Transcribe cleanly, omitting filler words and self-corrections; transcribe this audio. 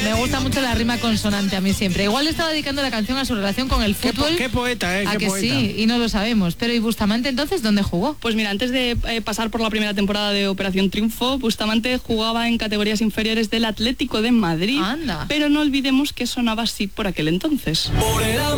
Me gusta mucho la rima consonante a mí siempre. Igual le estaba dedicando la canción a su relación con el fútbol. Qué poeta, ¿A qué que poeta. sí? Y no lo sabemos. Pero ¿y Bustamante entonces dónde jugó? Pues mira, antes de pasar por la primera temporada de Operación Triunfo, Bustamante jugaba en categorías inferiores del Atlético de Madrid. Anda. Pero no olvidemos que sonaba así por aquel entonces.